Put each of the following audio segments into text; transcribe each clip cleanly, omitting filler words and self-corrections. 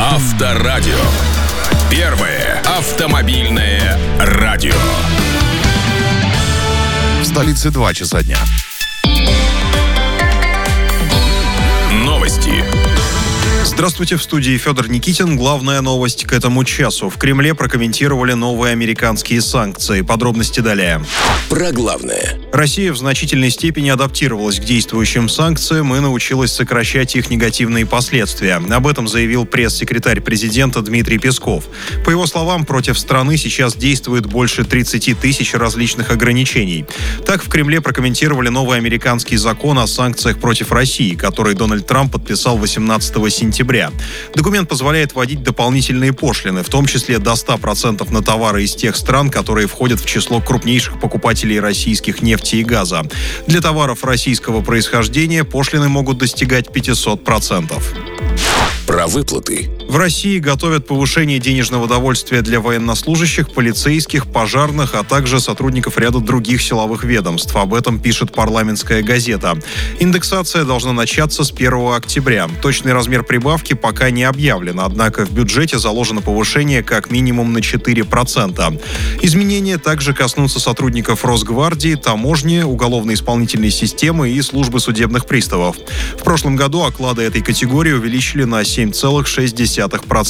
Авторадио. Первое автомобильное радио. В столице 2 часа дня. Новости. Здравствуйте, в студии Федор Никитин. Главная новость к этому часу. В Кремле прокомментировали новые американские санкции. Подробности далее. Про главное. Россия в значительной степени адаптировалась к действующим санкциям и научилась сокращать их негативные последствия. Об этом заявил пресс-секретарь президента Дмитрий Песков. По его словам, против страны сейчас действует больше 30 тысяч различных ограничений. Так, в Кремле прокомментировали новый американский закон о санкциях против России, который Дональд Трамп подписал 18 сентября. Документ позволяет вводить дополнительные пошлины, в том числе до 100% на товары из тех стран, которые входят в число крупнейших покупателей российских нефти и газа. Для товаров российского происхождения пошлины могут достигать 500%. Про выплаты. В России готовят повышение денежного довольствия для военнослужащих, полицейских, пожарных, а также сотрудников ряда других силовых ведомств. Об этом пишет «Парламентская газета». Индексация должна начаться с 1 октября. Точный размер прибавки пока не объявлен, однако в бюджете заложено повышение как минимум на 4%. Изменения также коснутся сотрудников Росгвардии, таможни, уголовно-исполнительной системы и службы судебных приставов. В прошлом году оклады этой категории увеличили на 7,6%.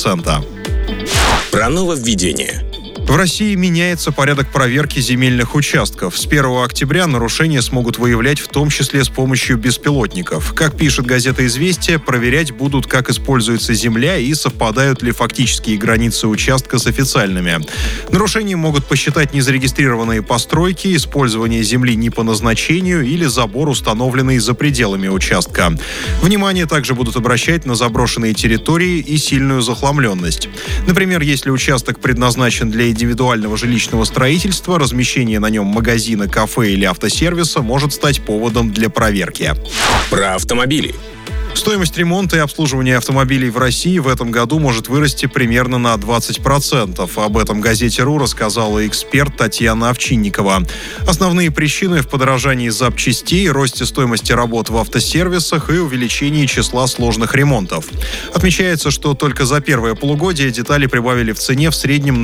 Про нововведение. В России меняется порядок проверки земельных участков. С 1 октября нарушения смогут выявлять в том числе с помощью беспилотников. Как пишет газета «Известия», проверять будут, как используется земля и совпадают ли фактические границы участка с официальными. Нарушения могут посчитать незарегистрированные постройки, использование земли не по назначению или забор, установленный за пределами участка. Внимание также будут обращать на заброшенные территории и сильную захламленность. Например, если участок предназначен для индивидуального жилищного строительства, размещение на нем магазина, кафе или автосервиса может стать поводом для проверки. Про автомобили. Стоимость ремонта и обслуживания автомобилей в России в этом году может вырасти примерно на 20%. Об этом газете «РУ» рассказала эксперт Татьяна Овчинникова. Основные причины в подорожании запчастей, росте стоимости работ в автосервисах и увеличении числа сложных ремонтов. Отмечается, что только за первое полугодие детали прибавили в цене в среднем на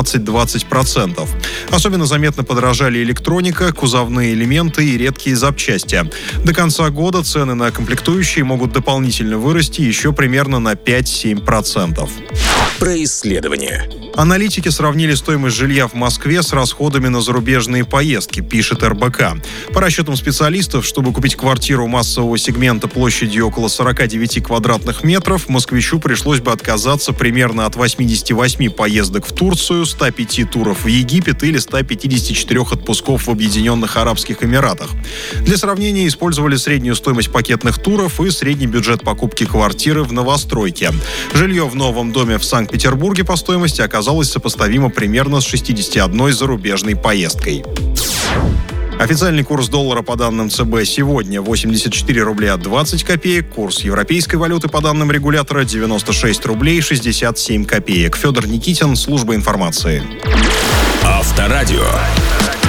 15-20%. Особенно заметно подорожали электроника, кузовные элементы и редкие запчасти. До конца года цены на комплектующие могут дополнительно вырасти еще примерно на 5-7%. Про исследования. Аналитики сравнили стоимость жилья в Москве с расходами на зарубежные поездки, пишет РБК. По расчетам специалистов, чтобы купить квартиру массового сегмента площадью около 49 квадратных метров, москвичу пришлось бы отказаться примерно от 88 поездок в Турцию, 105 туров в Египет или 154 отпусков в Объединенных Арабских Эмиратах. Для сравнения использовали среднюю стоимость пакетных туров и средний бюджет покупки квартиры в новостройке. Жилье в новом доме в Санкт-Петербурге по стоимости оказалось сопоставимо примерно с 61 зарубежной поездкой. Официальный курс доллара по данным ЦБ сегодня 84 рубля 20 копеек. Курс европейской валюты по данным регулятора 96 рублей 67 копеек. Федор Никитин, служба информации. Авторадио.